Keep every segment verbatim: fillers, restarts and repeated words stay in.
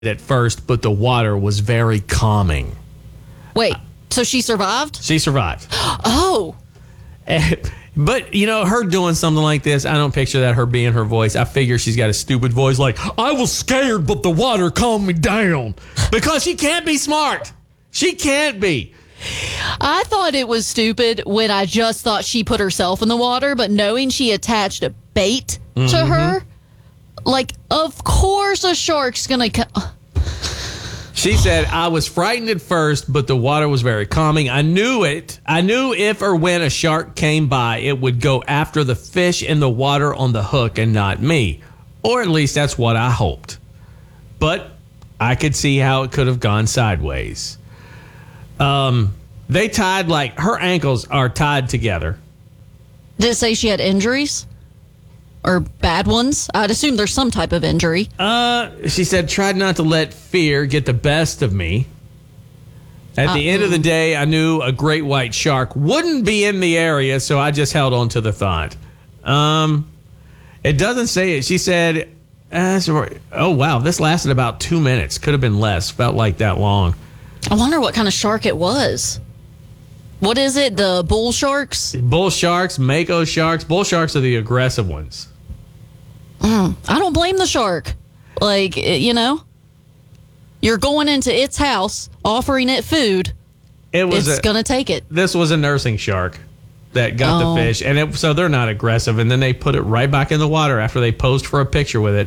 at first, but the water was very calming. Wait, so she survived? She survived. Oh. But, you know, her doing something like this, I don't picture that her being her voice. I figure she's got a stupid voice like, I was scared, but the water calmed me down. Because she can't be smart. She can't be. I thought it was stupid when I just thought she put herself in the water, but knowing she attached a bait mm-hmm. to her, like, of course a shark's going to come. She said, I was frightened at first, but the water was very calming. I knew it. I knew if or when a shark came by, it would go after the fish in the water on the hook and not me. Or at least that's what I hoped. But I could see how it could have gone sideways. Um, they tied, like, her ankles are tied together. Did it say she had injuries? Or bad ones? I'd assume there's some type of injury. Uh, she said, tried not to let fear get the best of me. At uh, the end of the day, I knew a great white shark wouldn't be in the area, so I just held on to the thought. Um, it doesn't say it. She said, uh, oh, wow, this lasted about two minutes. Could have been less. Felt like that long. I wonder what kind of shark it was. What is it? The bull sharks? Bull sharks, mako sharks. Bull sharks are the aggressive ones. Mm, I don't blame the shark. Like, you know, you're going into its house, offering it food. It was it's going to take it. This was a nursing shark that got oh. the fish. And it, so they're not aggressive. And then they put it right back in the water after they posed for a picture with it.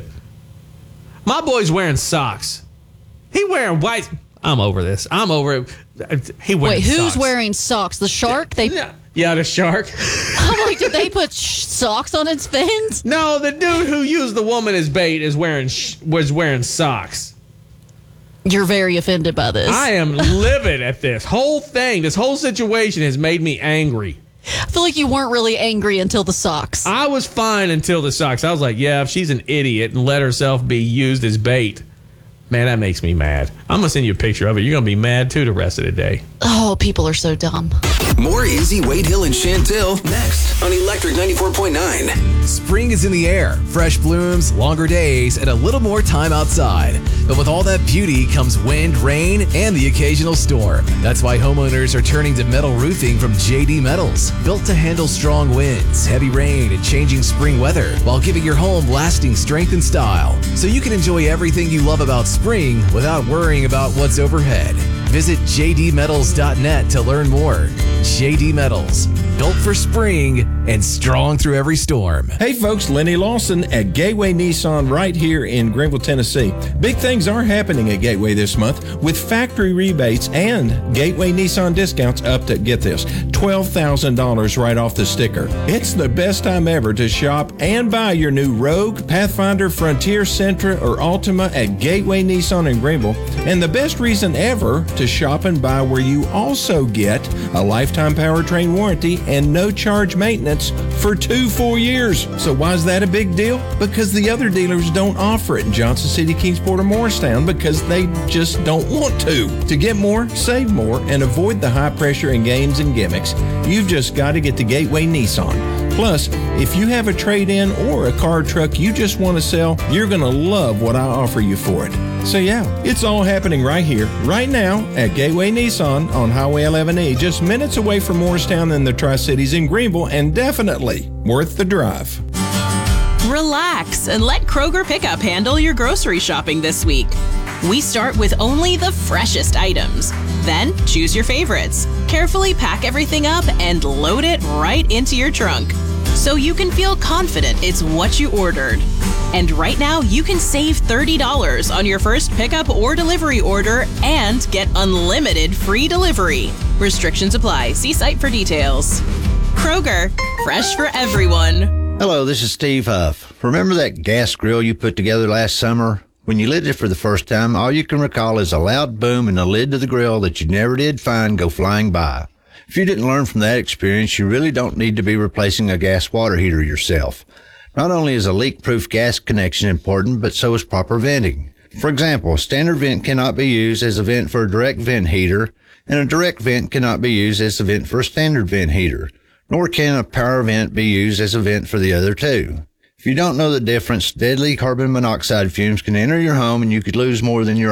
My boy's wearing socks. He wearing white. I'm over this. I'm over it. He wearing Wait, who's socks. wearing socks? The shark? They yeah, yeah, the shark. I'm like, did they put sh- socks on its fins? No, the dude who used the woman as bait is wearing sh- was wearing socks. You're very offended by this. I am livid at this whole thing. This whole situation has made me angry. I feel like you weren't really angry until the socks. I was fine until the socks. I was like, yeah, if she's an idiot and let herself be used as bait. Man, that makes me mad. I'm going to send you a picture of it. You're going to be mad, too, the rest of the day. Oh, people are so dumb. More Izzy, Wade Hill, and Chantel next on Electric ninety-four point nine. Spring is in the air. Fresh blooms, longer days, and a little more time outside. But with all that beauty comes wind, rain, and the occasional storm. That's why homeowners are turning to metal roofing from J D Metals. Built to handle strong winds, heavy rain, and changing spring weather while giving your home lasting strength and style. So you can enjoy everything you love about spring without worrying about what's overhead. Visit j d metals dot net to learn more. J D Metals, built for spring and strong through every storm. Hey folks, Lenny Lawson at Gateway Nissan right here in Greenville, Tennessee. Big things are happening at Gateway this month with factory rebates and Gateway Nissan discounts up to, get this, twelve thousand dollars right off the sticker. It's the best time ever to shop and buy your new Rogue, Pathfinder, Frontier, Sentra, or Altima at Gateway Nissan in Greenville. And the best reason ever to shop and buy where you also get a lifetime powertrain warranty and no charge maintenance for two full years. So why is that a big deal? Because the other dealers don't offer it in Johnson City, Kingsport, or Morristown because they just don't want to. To get more, save more, and avoid the high pressure and games and gimmicks, you've just got to get to Gateway Nissan. Plus, if you have a trade-in or a car or truck you just want to sell, you're going to love what I offer you for it. So yeah, it's all happening right here, right now at Gateway Nissan on Highway eleven E, just minutes away from Morristown and the Tri-Cities in Greenville, and definitely worth the drive. Relax and let Kroger Pickup handle your grocery shopping this week. We start with only the freshest items. Then choose your favorites. Carefully pack everything up and load it right into your trunk, so you can feel confident it's what you ordered. And right now, you can save thirty dollars on your first pickup or delivery order and get unlimited free delivery. Restrictions apply. See site for details. Kroger, fresh for everyone. Hello, this is Steve Huff. Remember that gas grill you put together last summer? When you lit it for the first time, all you can recall is a loud boom and the lid to the grill that you never did find go flying by. If you didn't learn from that experience, you really don't need to be replacing a gas water heater yourself. Not only is a leak-proof gas connection important, but so is proper venting. For example, a standard vent cannot be used as a vent for a direct vent heater, and a direct vent cannot be used as a vent for a standard vent heater, nor can a power vent be used as a vent for the other two. If you don't know the difference, deadly carbon monoxide fumes can enter your home and you could lose more than your